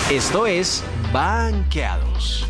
Esto es Banqueados.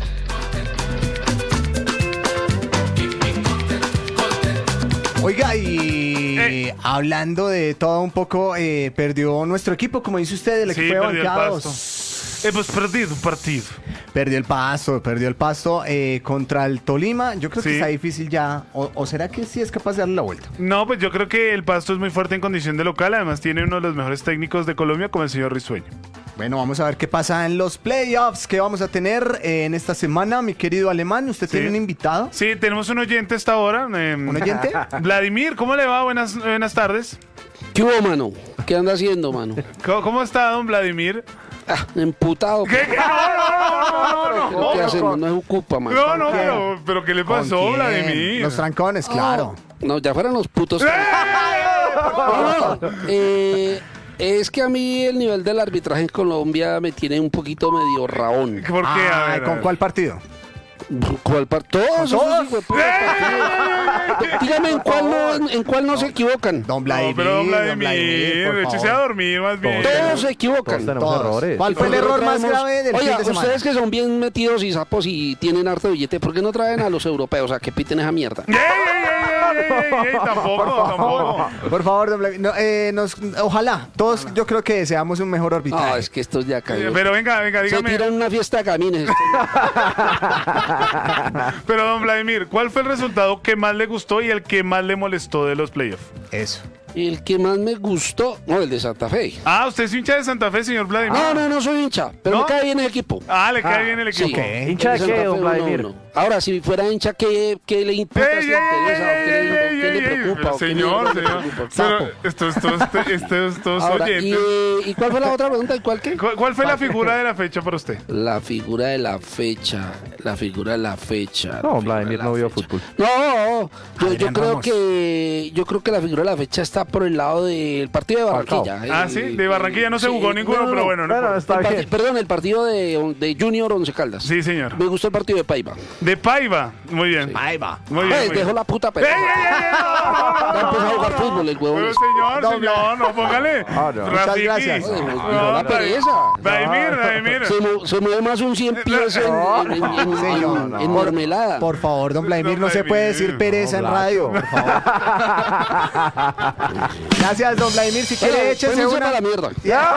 Oiga, y hablando de todo un poco, perdió nuestro equipo, como dice usted, el equipo de Banqueados. Hemos perdido un partido. Perdió el pasto contra el Tolima. Yo creo que está difícil ya. ¿O será que sí es capaz de darle la vuelta? No, pues yo creo que el Pasto es muy fuerte en condición de local. Además tiene uno de los mejores técnicos de Colombia, como el señor Risueño. Bueno, vamos a ver qué pasa en los playoffs que vamos a tener en esta semana. Mi querido Alemán, ¿usted tiene un invitado? Sí, tenemos un oyente hasta ahora. ¿Un oyente? Vladimir, ¿cómo le va? Buenas tardes. ¿Qué hubo, mano? ¿Qué anda haciendo, mano? ¿Cómo está, don Vladimir? Emputado. ¿Qué? No, ¿Qué hacemos? No se ocupa, mano. No, pero ¿qué le pasó, Vladimir? Los trancones, claro. No, ya fueron los putos. Es que a mí el nivel del arbitraje en Colombia me tiene un poquito medio rabón. ¿Por qué? A ver, ¿Con cuál partido? ¿Cuál partido? Todos esos hijueputas partidos. Dígame en cuál no se equivocan. Don Vladimir. No, pero don Vladimir, échese a dormir más bien. Todos se equivocan. Todos. Errores. ¿Cuál fue el error más grave del fin de semana? Ustedes que son bien metidos y sapos y tienen harto billete, ¿por qué no traen a los europeos a que piten esa mierda? Tampoco. Por favor, don Vladimir. Ojalá. Todos yo creo que deseamos un mejor arbitraje. No, es que estos ya cayeron. Pero venga, Se dígame. tiran una fiesta de camines. Pero don Vladimir, ¿cuál fue el resultado que más le gustó y el que más le molestó de los playoffs? Eso. El que más me gustó, no, el de Santa Fe. Ah, ¿usted es hincha de Santa Fe, señor Vladimir? No soy hincha, pero ¿No? me cae bien el equipo. Ah, le cae bien el equipo. Sí. Ok. ¿Hincha de El Santa qué, Fe, don Vladimir? no. Ahora, si fuera hincha, ¿qué le importa? ¿Qué le interesa? ¿Qué le preocupa? ¿O qué Señor. mierda le preocupa? Pero estos Ahora, oyentes. ¿y cuál fue la otra pregunta? ¿Y cuál qué? ¿Cuál fue la figura de la fecha para usted? La figura de la fecha. No, Vladimir no vio fútbol. No, yo Adrián creo Ramos. que la figura de la fecha está por el lado del partido de Barranquilla. Ah, sí, de Barranquilla no se jugó ninguno, pero bueno. Bueno, está bien. Perdón, el partido de Junior Once Caldas. Sí, señor. Me gustó el partido de Paiva. De Paiva. Muy bien. Paiva. Muy bien. muy Dejó bien. la puta pelota. Ya empezó a jugar fútbol el huevón. Pero señor, no, póngale. no. Muchas gracias. Dejó la pereza. Vladimir. Se mueve más un 100 pies en mermelada. Por favor, don Vladimir, no se puede decir pereza en radio. Por favor. Gracias, don Vladimir. Si quiere, échese Pónganse una. para la mierda.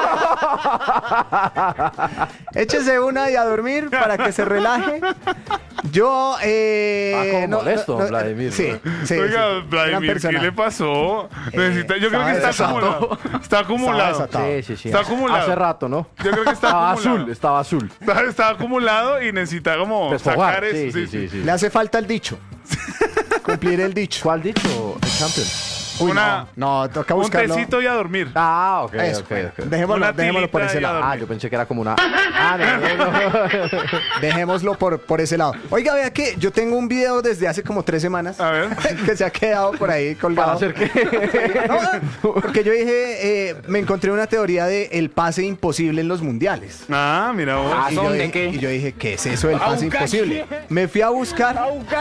Échese una y a dormir para que se relaje. Yo, como molesto, Vladimir. Sí. Oiga, Gran Vladimir, ¿qué persona. le pasó? Yo creo que está desatado. acumulado. Está acumulado. desatado. Sí. Está acumulado. Hace rato, ¿no? Yo creo que está acumulado. Estaba azul. Está acumulado y necesita como Desfogar. sacar eso. Sí. Le hace falta el dicho. Cumplir el dicho. ¿Cuál dicho? El champion. Uy, Una- no, toca Un buscarlo. tecito y a dormir. Ah, ok, Eso, ok. Dejémoslo tilita por ese y a lado. dormir. Ah, yo pensé que era como una... Ah, no. Dejémoslo por ese lado. Oiga, vea que yo tengo un video desde hace como 3 semanas A ver. que se ha quedado por ahí colgado. ¿Para hacer qué? No, porque yo dije, me encontré una teoría de el pase imposible en los mundiales. Ah, mira vos. Y yo dije, ¿qué es eso del pase imposible? Me fui a buscar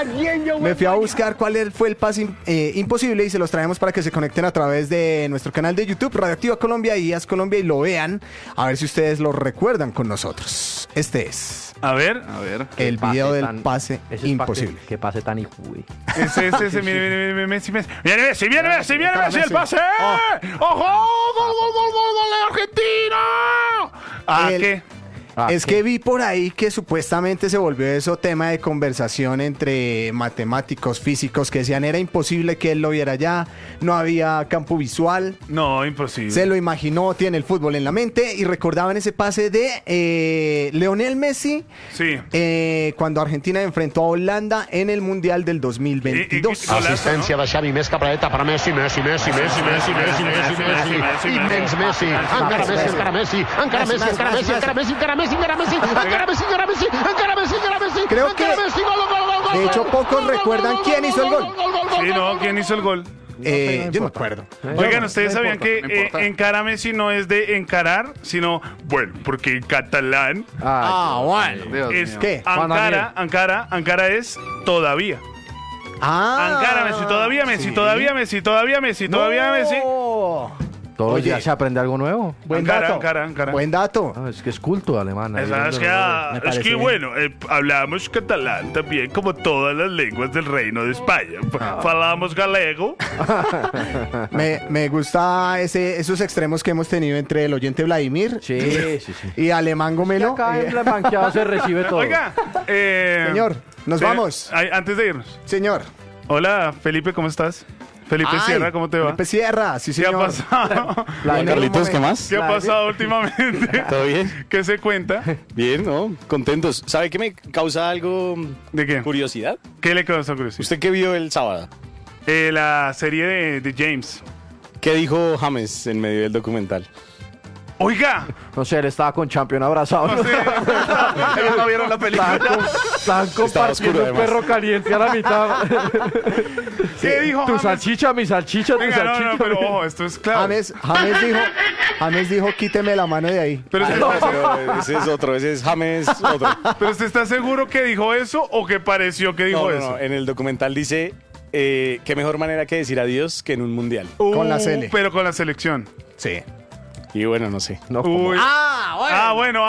cuál fue el pase imposible y se los traemos para que se conecten a través de nuestro canal de YouTube, Radioactiva Colombia y IAS Colombia, y lo vean, a ver si ustedes lo recuerdan con nosotros. Este es A ver. el video del pase Ese imposible. Que pase tan hijo, güey. Ese, mire, Messi. Viene Messi, el pase. ¡Ojo! ¡Gol de Argentina! Ah, El- ¿qué? Es que vi por ahí que supuestamente se volvió eso tema de conversación entre matemáticos, físicos, que decían era imposible que él lo viera ya, no había campo visual, No, imposible. se lo imaginó, tiene el fútbol en la mente y recordaban ese pase de Lionel Messi Sí. cuando Argentina enfrentó a Holanda en el Mundial del 2022. Assistència de Xavi, més capradeta per Messi. Immens Messi. Creo que, de hecho, pocos recuerdan quién hizo el gol. Sí, no, ¿quién hizo el gol? Yo no me acuerdo. Oigan, ¿ustedes sabían que encara Messi no es de encarar, sino, bueno, porque en catalán Bueno. es ¿Qué? Ankara es todavía. Ankara, Messi, todavía Messi, todavía Messi, todavía Messi, todavía Messi. Todos los Oye. días se aprende algo nuevo. Buen Ankara, dato. Ankara, Ankara. Buen dato. Ah, es que es culto alemán. ahí Es viendo que, los- Me es parece que bien. bueno, hablamos catalán también, como todas las lenguas del Reino de España. Falamos galego. Me gusta esos extremos que hemos tenido entre el oyente Vladimir Sí, sí, sí. y Alemán Gomelo. Acá en la banqueada se recibe todo. Oiga, Señor, nos vamos. Antes de irnos. Señor. Hola, Felipe, ¿cómo estás? Felipe Ay, Sierra, ¿cómo te va? Felipe Sierra, sí, ¿Qué ha señor. pasado? Carlitos, ¿qué más? ¿Qué ha pasado últimamente? ¿Todo bien? ¿Qué se cuenta? Bien, ¿no? Contentos. ¿Sabe qué me causa algo ¿De qué? curiosidad? ¿Qué le causa curiosidad? ¿Usted qué vio el sábado? La serie de James. ¿Qué dijo James en medio del documental? Oiga, No sé, él estaba con Champion abrazado. no sé. Ellos no vieron la película. Estaban compartiendo oscuro, un además. perro caliente a la mitad. ¿Qué dijo Tu James? salchicha, mi salchicha, tu Venga, salchicha. no, pero ojo, esto es claro. James dijo, quíteme la mano de ahí. Pero, Pero ese es otro, ese es James otro. pero ¿usted está seguro que dijo eso o que pareció que dijo No, no, eso? no. En el documental dice qué mejor manera que decir adiós que en un mundial. Con la Sele. Pero con la selección. Sí. Y bueno, no sé. No, como- Uy. Bueno.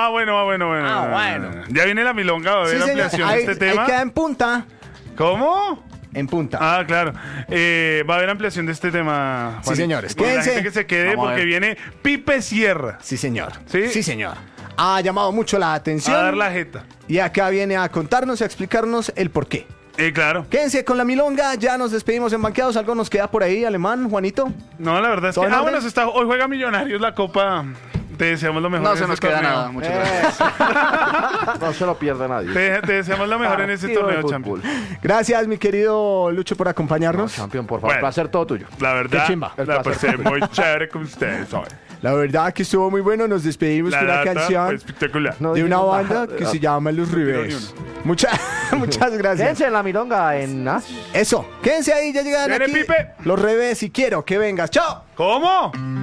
Ya viene la milonga, va a haber Sí, señor. ampliación de Ahí, este ahí tema. queda en punta. ¿Cómo? En punta. Ah, claro. Va a haber ampliación de este tema. Sí, Juanito. señores. Bueno, la Quédense. gente que se quede Vamos a porque ver. viene Pipe Sierra Sí, señor. ¿Sí? Sí, señor. Ha llamado mucho la atención. a dar la jeta. Y acá viene a contarnos y a explicarnos el por qué. Claro. Quédense con la milonga, ya nos despedimos en Banqueados. ¿Algo nos queda por ahí, Alemán, Juanito? No, la verdad es que. ¿Todo en orden? Bueno, hoy juega Millonarios la Copa. Te deseamos lo mejor. No en se ese nos queda torneo. nada. Muchas gracias. no se lo pierde nadie. Te deseamos lo mejor en ese Partido de torneo, fútbol. Champions. Gracias, mi querido Lucho, por acompañarnos. Champion, por favor. Bueno. Placer todo tuyo. La verdad, Qué chimba. la pasé muy chévere con ustedes hoy. La verdad que estuvo muy bueno. Nos despedimos La con una data canción fue espectacular. No de una dijimos banda nada. que se llama Los Rivers. Muchas gracias. Quédense en la milonga en Eso, quédense ahí, ya llegan Viene aquí. Pipe. Los Revés y quiero que vengas. ¡Chao! ¿Cómo?